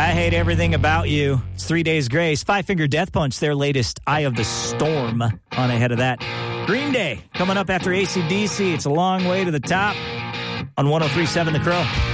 I Hate Everything About You. It's 3 Days Grace. Five Finger Death Punch, their latest Eye of the Storm. On ahead of that. Green Day coming up after AC/DC. It's a long way to the top on 103.7 The Crow.